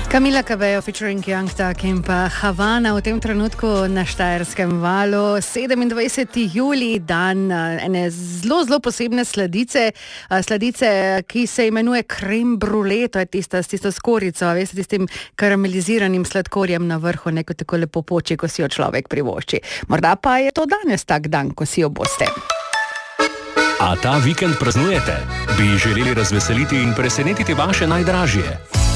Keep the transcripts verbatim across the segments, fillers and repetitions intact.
Camila Cabello featuring Young Thug in pa Havana v tem trenutku na Štajerskem valu. sedemindvajseti julij, dan ene zelo, zelo posebne sladice, sladice, ki se imenuje creme brulee, to je tista s tisto skorico, veste, tistim karameliziranim sladkorjem na vrhu, neko tako lepo poči, ko si jo človek privošči. Morda pa je to danes tak dan, ko si jo boste. A ta vikend praznujete? Bi želeli razveseliti in presenetiti vaše najdražje?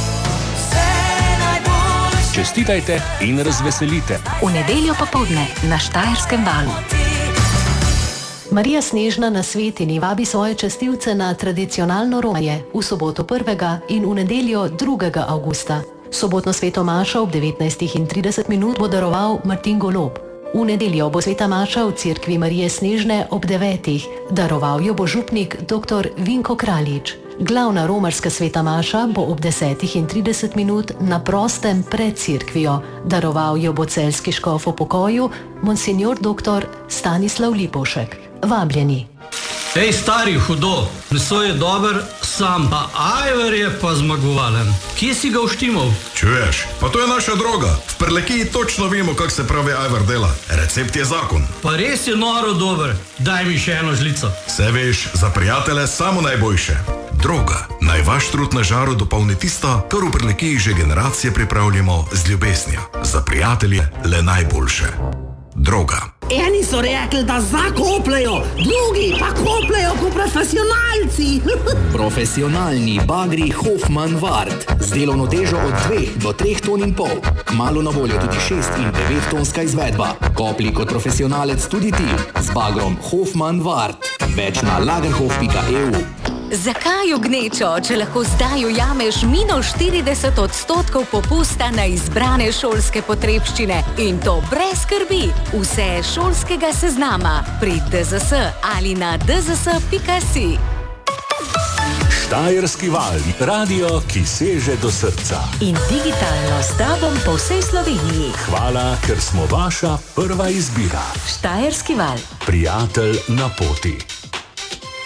Čestitajte in razveselite. V nedeljo popoldne na Štajerskem valu. Marija Snežna na Svetini vabi svoje častilce na tradicionalno romanje v soboto prvega in v nedeljo drugega avgusta. Sobotno sveto mašo ob devetnajstih in trideset minut bo daroval Martin Golob. V nedeljo bo sveta maša v cerkvi Marije Snežne ob devetih. Daroval jo bo župnik dr. Vinko Kraljič. Glavna romarska sveta maša bo ob desetih in trideset minut na prostem pred cerkvijo. Daroval jo bo celjski škof v pokoju, monsignor dr. Stanislav Lipovšek. Vabljeni. Ej, stari, hudo, meso je dober, sam pa ajvar je pa zmagovalen. Kje si ga uštimal? Čuješ, pa to je naša droga. V Prlekiji točno vemo, kak se pravi ajvar dela. Recept je zakon. Pa res je noro dober. Daj mi še eno žlico. Se veš, za prijatelje samo najboljše. Droga. Naj vaš trud na žaru dopolni tisto, kar v Prlekiji že generacije pripravljamo z ljubeznijo. Za prijatelje le najboljše. Droga. Eni so rekli, da zakopljajo, drugi pa kopljajo kot profesionalci. Profesionalni bagri Hoffmann Wart z delovno težo od dveh do treh ton in pol. Kmalu na voljo tudi šest in devet tonska izvedba. Kopli kot profesionalec tudi ti z bagrom Hoffmann Wart. Več na lagerhof pika e u. Zakaj v gnečo, če lahko zdaj ujameš minus štirideset odstotkov popusta na izbrane šolske potrebščine in to brez skrbi? Vse šolskega seznama pri D Z S ali na d z s pika si. Štajerski val, radio, ki seže do srca. In digitalno s tobom po vsej Sloveniji. Hvala, ker smo vaša prva izbira. Štajerski val. Prijatelj na poti.